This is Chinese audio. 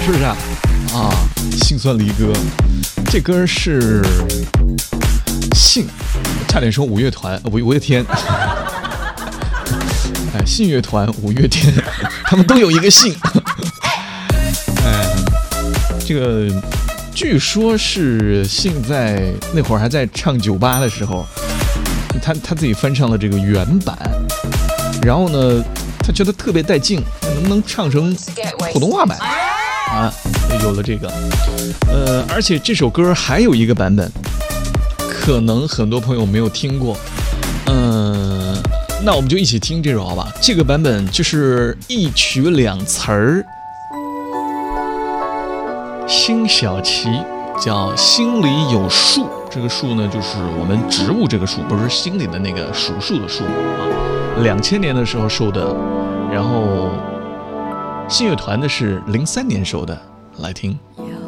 是不是啊？啊，心酸离歌，这歌是信，差点说五月团，五月天。哎，信乐团、五月天，他们都有一个信。哎，这个据说是信在那会儿还在唱酒吧的时候，他自己翻唱了这个原版，然后呢，他觉得特别带劲，能不能唱成普通话版啊？有了这个，而且这首歌还有一个版本，可能很多朋友没有听过，那我们就一起听这首好吧？这个版本就是一曲两词儿，辛晓琪叫心里有数，这个数呢就是我们植物这个数，不是心里的那个数数的数啊。2000年的时候收的，然后信乐团的是03年收的，来听。 有